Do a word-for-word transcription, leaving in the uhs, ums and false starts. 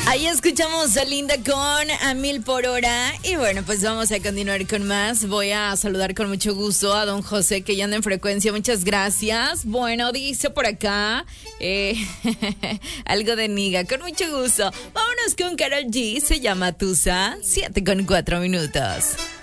Ahí escuchamos a Linda con A Mil por Hora. Y bueno, pues vamos a continuar con más. Voy a saludar con mucho gusto a don José, que ya anda en frecuencia. Muchas gracias. Bueno, dice por acá eh, algo de Niga. Con mucho gusto. Vámonos con Karol G. Se llama Tusa. Siete con cuatro minutos.